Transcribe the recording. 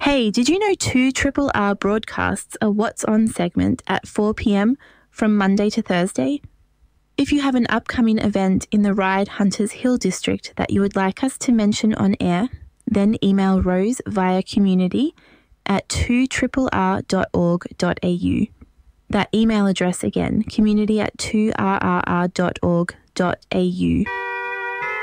Hey, did you know 2RRR broadcasts a What's On segment at 4 p.m. from Monday to Thursday? If you have an upcoming event in the Ryde Hunters Hill district that you would like us to mention on air, then email Rose via community@2rrr.org.au. That email address again, community@2rrr.org.au.